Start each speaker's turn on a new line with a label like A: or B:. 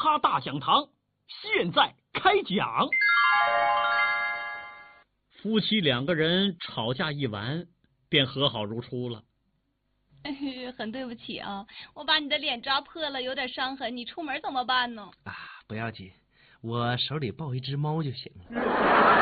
A: 哈大讲堂现在开讲。夫妻2个人吵架一完，便和好如初了。
B: 很对不起啊，我把你的脸抓破了，有点伤痕，你出门怎么办呢？
C: 不要紧，我手里抱一只猫就行了。